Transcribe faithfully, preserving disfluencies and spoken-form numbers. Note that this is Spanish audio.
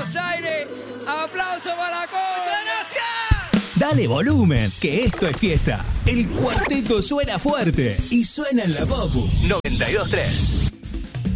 Buenos Aires. ¡Aplauso para la Concha Nación! Dale volumen, que esto es fiesta. El cuarteto suena fuerte y suena en la Popu noventa y dos tres.